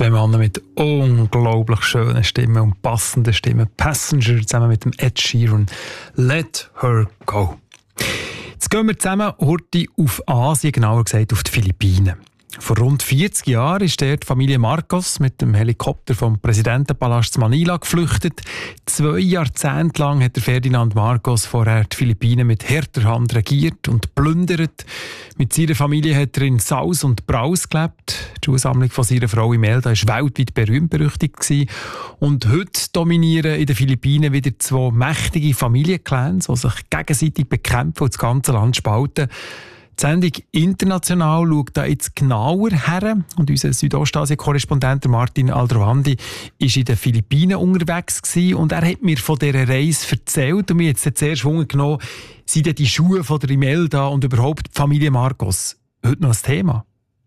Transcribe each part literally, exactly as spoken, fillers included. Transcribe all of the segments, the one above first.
Zwei Männer mit unglaublich schönen Stimmen und passenden Stimmen. Passenger zusammen mit dem Ed Sheeran. Let her go. Jetzt gehen wir zusammen heute auf Asien, genauer gesagt auf die Philippinen. Vor rund vierzig Jahren ist dort die Familie Marcos mit dem Helikopter vom Präsidentenpalast Manila geflüchtet. Zwei Jahrzehnte lang hat der Ferdinand Marcos vorher die Philippinen mit harter Hand regiert und plündert. Mit seiner Familie hat er in Saus und Braus gelebt. Die Schulsammlung von seiner Frau Imelda war weltweit berühmt-berüchtigt gewesen. Und heute dominieren in den Philippinen wieder zwei mächtige Familienclans, die sich gegenseitig bekämpfen und das ganze Land spalten. Die Sendung «International» schaut da jetzt genauer her. Und unser Südostasien-Korrespondent Martin Aldrovandi war in den Philippinen unterwegs gewesen und er hat mir von dieser Reise erzählt und mir jetzt sehr Schwung genommen, sind denn die Schuhe von der Imelda und überhaupt die Familie Marcos heute noch ein Thema?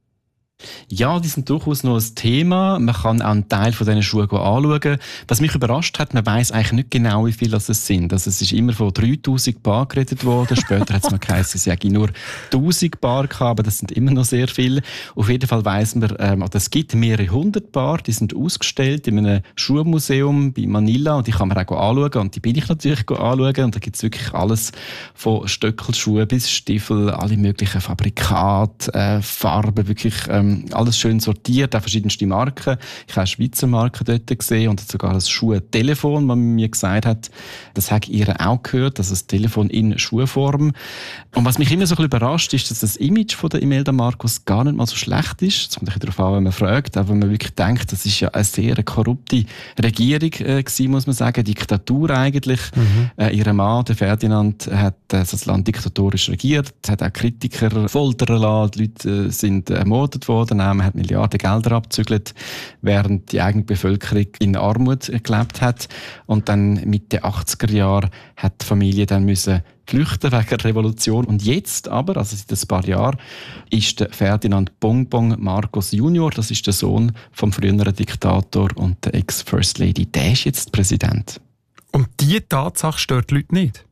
Ja, die sind durchaus noch ein Thema. Man kann auch einen Teil von diesen Schuhen anschauen. Was mich überrascht hat, man weiss eigentlich nicht genau, wie viel das sind. Also es ist immer von dreitausend Paar geredet worden. Später hat es mal geheißen, es hätte nur tausend Paar gehabt, aber das sind immer noch sehr viele. Auf jeden Fall weiss man, ähm, es gibt mehrere hundert Paar, die sind ausgestellt in einem Schuhmuseum bei Manila und die kann man auch anschauen und die bin ich natürlich anschauen und da gibt es wirklich alles von Stöckelschuhen bis Stiefel, alle möglichen Fabrikate, äh, Farben, wirklich ähm, alles schön sortiert, auch verschiedenste Marken. Ich habe eine Schweizer Marke dort gesehen und sogar ein Schuhtelefon, das man mir gesagt hat, das habe ich ihr auch gehört, also ein Telefon in Schuhform. Und was mich immer so ein bisschen überrascht, ist, dass das Image von der Imelda Marcos gar nicht mal so schlecht ist. Das kommt ein bisschen darauf an, wenn man fragt, aber wenn man wirklich denkt, das ist ja eine sehr korrupte Regierung äh, gewesen, muss man sagen, Diktatur eigentlich. Mhm. Äh, ihr Mann, der Ferdinand, hat äh, das Land diktatorisch regiert, hat auch Kritiker foltern lassen, die Leute äh, sind ermordet worden. Man hat Milliarden Gelder abgezügelt, während die eigene Bevölkerung in Armut gelebt hat. Und dann Mitte der achtziger Jahre hat die Familie dann müssen flüchten wegen der Revolution. Und jetzt aber, also seit ein paar Jahren, ist der Ferdinand Bongbong Marcos Junior, das ist der Sohn vom früheren Diktator und der Ex-First Lady, der ist jetzt Präsident. Und diese Tatsache stört die Leute nicht?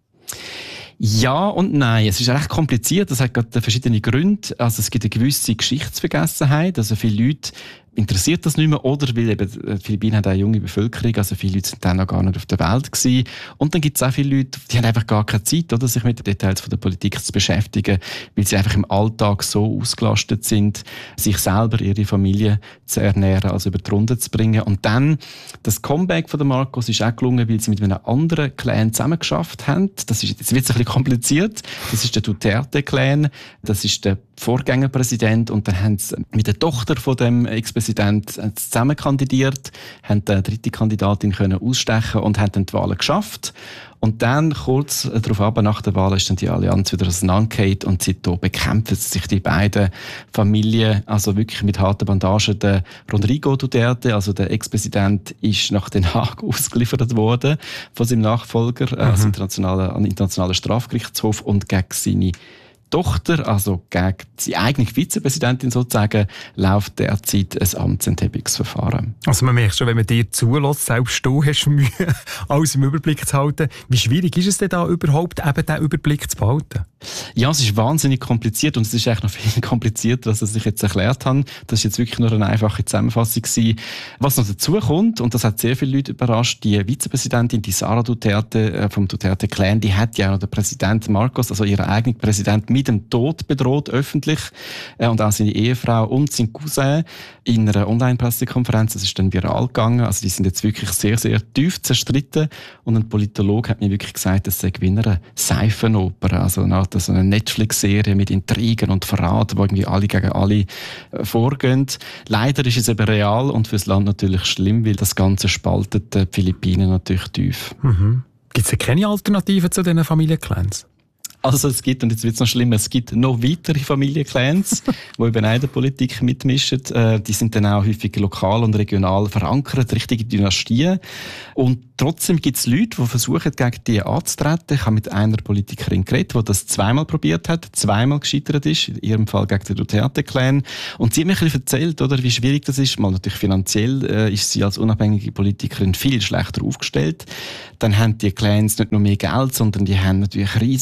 Ja und nein. Es ist recht kompliziert. Das hat gerade verschiedene Gründe. Also es gibt eine gewisse Geschichtsvergessenheit. Also viele Leute interessiert das nicht mehr, oder weil eben die Philippinen haben eine junge Bevölkerung, also viele Leute sind dann noch gar nicht auf der Welt gewesen. Und dann gibt es auch viele Leute, die haben einfach gar keine Zeit, oder, sich mit den Details von der Politik zu beschäftigen, weil sie einfach im Alltag so ausgelastet sind, sich selber, ihre Familie zu ernähren, also über die Runde zu bringen. Und dann, das Comeback von der Marcos ist auch gelungen, weil sie mit einem anderen Clan zusammengeschafft haben. Das ist, jetzt wird es ein bisschen kompliziert. Das ist der Duterte-Clan, das ist der Vorgängerpräsident, und dann haben sie mit der Tochter von dem Ex-Präsident zusammen kandidiert, haben die dritte Kandidatin können ausstechen und haben dann die Wahlen geschafft. Und dann, kurz darauf ab, nach der Wahl, ist dann die Allianz wieder auseinandergefallen und seitdem bekämpfen sich die beiden Familien, also wirklich mit harten Bandagen. Der Rodrigo Duterte, also der Ex-Präsident, ist nach Den Haag ausgeliefert worden von seinem Nachfolger, mhm. also internationalen, an den Internationalen Strafgerichtshof, und gegen seine Tochter, also gegen die eigene Vizepräsidentin sozusagen, läuft derzeit ein Amtsenthebungsverfahren. Also man merkt schon, wenn man dir zulässt, selbst du hast Mühe, alles im Überblick zu halten. Wie schwierig ist es denn da überhaupt, eben diesen Überblick zu behalten? Ja, es ist wahnsinnig kompliziert und es ist eigentlich noch viel komplizierter, als ich jetzt erklärt habe. Das ist jetzt wirklich nur eine einfache Zusammenfassung gewesen. Was noch dazu kommt, und das hat sehr viele Leute überrascht, die Vizepräsidentin, die Sara Duterte vom Duterte-Clan, die hat ja auch noch den Präsident Marcos, also ihren eigenen Präsident, mit dem Tod bedroht, öffentlich, und auch seine Ehefrau und sein Cousin in einer Online-Pressekonferenz. Das ist dann viral gegangen. Also die sind jetzt wirklich sehr, sehr tief zerstritten, und ein Politologe hat mir wirklich gesagt, das sei wie eine Seifenoper, also eine Art, so eine Netflix-Serie mit Intrigen und Verraten, wo irgendwie alle gegen alle äh, vorgehen. Leider ist es eben real und fürs Land natürlich schlimm, weil das Ganze spaltet die Philippinen natürlich tief. Mhm. Gibt es denn keine Alternativen zu diesen Familienclans? Also es gibt, und jetzt wird es noch schlimmer, es gibt noch weitere Familienclans, die eben auch in der Politik mitmischen. Äh, die sind dann auch häufig lokal und regional verankert, richtige Dynastien. Und trotzdem gibt es Leute, die versuchen, gegen die anzutreten. Ich habe mit einer Politikerin geredet, die das zweimal probiert hat, zweimal gescheitert ist, in ihrem Fall gegen den Duterte-Clan. Und sie hat mir ein bisschen erzählt, oder, wie schwierig das ist. Mal natürlich finanziell äh, ist sie als unabhängige Politikerin viel schlechter aufgestellt. Dann haben die Clans nicht nur mehr Geld, sondern die haben natürlich riesige Wahlkampagnen.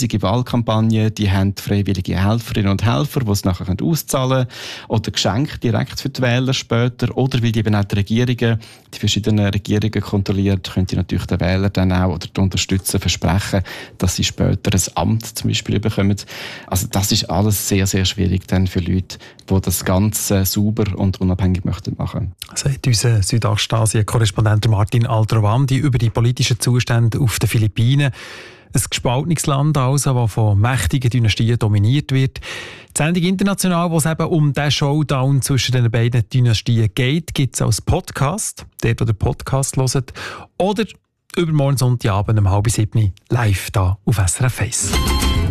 Wahlkampagne, die haben freiwillige Helferinnen und Helfer, die es nachher auszahlen können, oder Geschenke direkt für die Wähler später, oder weil die eben auch die Regierungen, die verschiedenen Regierungen kontrolliert, können die natürlich den Wähler dann auch oder die Unterstützer versprechen, dass sie später ein Amt zum Beispiel bekommen. Also das ist alles sehr, sehr schwierig dann für Leute, die das Ganze sauber und unabhängig möchten machen. Sagt unser Südostasien-Korrespondent Martin Altrowandi über die politischen Zustände auf den Philippinen. Ein gespaltenes Land, also, das von mächtigen Dynastien dominiert wird. Die Sendung «International», wo es eben um den Showdown zwischen den beiden Dynastien geht, gibt es als Podcast, dort, wo ihr Podcast hört, oder übermorgen Sonntagabend um halb sieben live hier auf S R F eins.